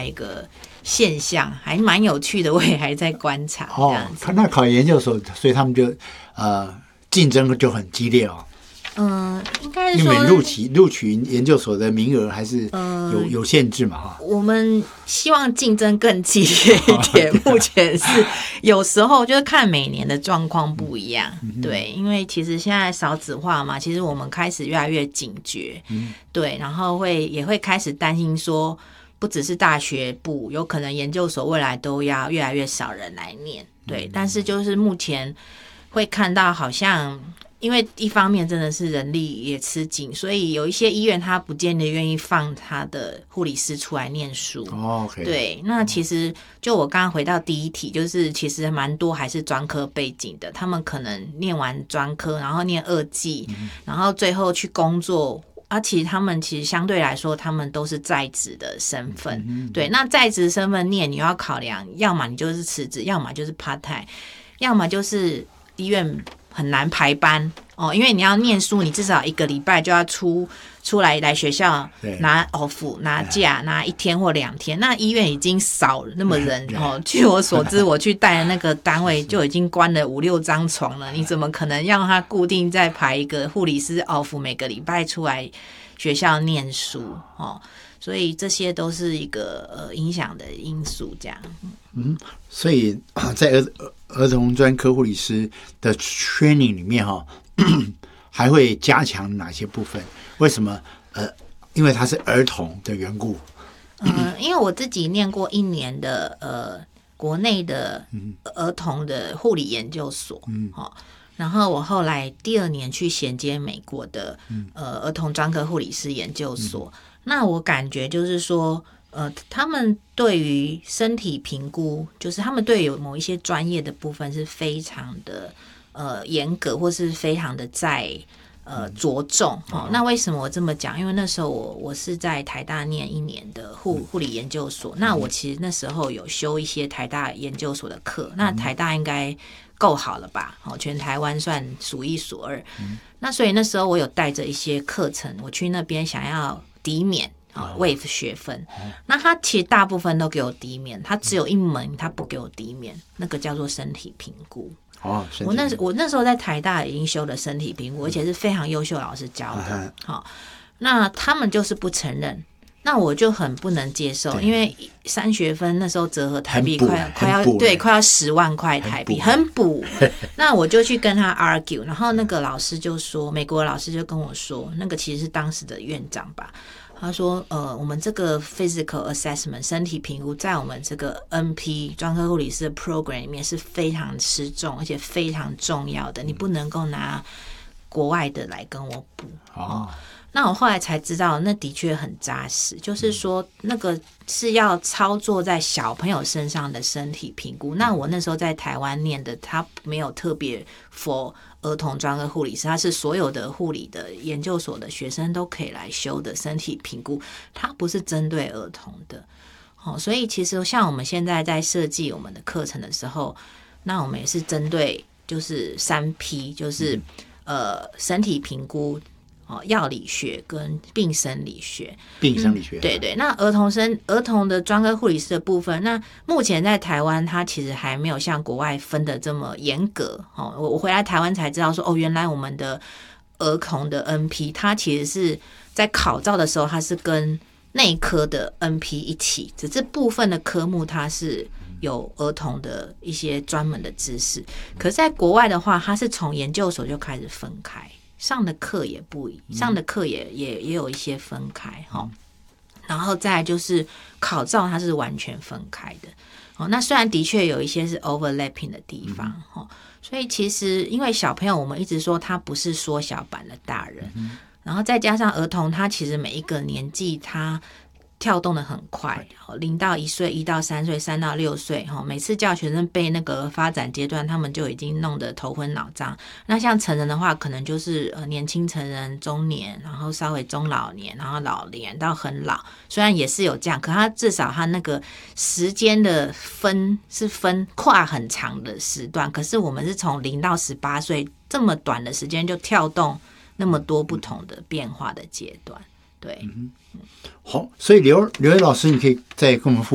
一个现象，还蛮有趣的，我也还在观察。这样子。 那考研究所，所以他们就竞争就很激烈哦。 应该是说， 因为录取研究所的名额还是有限制嘛哈。 我们希望竞争更激烈一点，目前是有时候就是看每年的状况不一样，对，因为其实现在少子化嘛，其实我们开始越来越警觉，对，然后也会开始担心说，不只是大学部，有可能研究所未来都要越来越少人来念，对，但是就是目前会看到好像。因为一方面真的是人力也吃紧，所以有一些医院他不见得愿意放他的护理师出来念书。 Okay. 对，那其实就我刚刚回到第一题，就是其实蛮多还是专科背景的，他们可能念完专科，然后念2技，然后最后去工作。其实他们相对来说，他们都是在职的身份。对，那在职身份念，你要考量，要么你就是辞职，要么就是 part time， 要么就是医院很难排班因为你要念书，你至少1个礼拜就要出来学校拿 off 拿假拿1天或2天，那医院已经少那么人据我所知，我去带的那个单位就已经关了5-6张床了，你怎么可能让他固定再排一个护理师 off 每个礼拜出来学校念书所以这些都是一个影响的因素，这样。 所以在儿童专科护理师的 training 里面还会加强哪些部分？为什么？因为他是儿童的缘故。 因为我自己念过1年的国内的儿童的护理研究所，然后我后来第2年去衔接美国的儿童专科护理师研究所。那我感觉就是说，他们对于身体评估，就是他们对于某一些专业的部分是非常的严格，或是非常的在着重。那为什么我这么讲？因为那时候我是在台大念1年的护理研究所，那我其实那时候有修一些台大研究所的课，那台大应该够好了吧？全台湾算数1数2。那所以那时候我有带着一些课程，我去那边想要抵免waive 学分，那他其实大部分都给我抵免，他只有1门他不给我抵免，那个叫做身体评估。我那时候在台大已经修了身体评估，而且是非常优秀的老师教的。那他们就是不承认，那我就很不能接受，因为3学分那时候折合台币快要10万块台币，很补。那我就去跟他 argue， 然后那个老师就说，美国老师就跟我说，那个其实是当时的院长吧。他说我们这个 physical assessment 身体评估在我们这个 NP 专科护理师的 program 里面是非常吃重而且非常重要的，你不能够拿国外的来跟我补。那我后来才知道，那的确很扎实，就是说那个是要操作在小朋友身上的身体评估。那我那时候在台湾念的，他没有特别 for 儿童专科护理师，他是所有的护理的研究所的学生都可以来修的身体评估，它不是针对儿童的。所以其实像我们现在在设计我们的课程的时候，那我们也是针对就是3P， 就是身体评估。药理学跟病生理学，对对。那儿童的专科护理师的部分，那目前在台湾，它其实还没有像国外分的这么严格。我回来台湾才知道说，原来我们的儿童的 NP， 它其实是在考照的时候，它是跟内科的 NP 一起，只是部分的科目它是有儿童的一些专门的知识。可是在国外的话，它是从研究所就开始分开。上的课也不一，上的课也有一些分开然后再来就是考照，它是完全分开的那虽然的确有一些是 overlapping 的地方所以其实因为小朋友，我们一直说他不是缩小版的大人，然后再加上儿童，他其实每一个年纪他跳动的很快，0到1岁，1到3岁，3到6岁每次叫学生背那个发展阶段，他们就已经弄得头昏脑胀。那像成人的话，可能就是年轻成人、中年，然后稍微中老年，然后老年到很老，虽然也是有这样，可他至少他那个时间的分跨很长的时段，可是我们是从0到18岁这么短的时间就跳动那么多不同的变化的阶段。对， 好，所以刘老师，你可以再跟我们